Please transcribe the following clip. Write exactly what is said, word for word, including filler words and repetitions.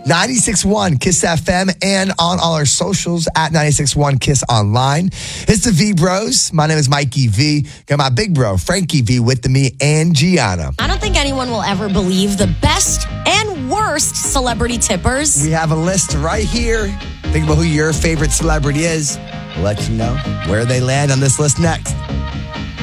ninety-six point one Kiss F M and on all our socials at ninety-six point one Kiss Online. It's the V Bros. My name is Mikey V. Got my big bro, Frankie V, with me and Gianna. I don't think anyone will ever believe the best and worst celebrity tippers. We have a list right here. Think about who your favorite celebrity is. We'll let you know where they land on this list next.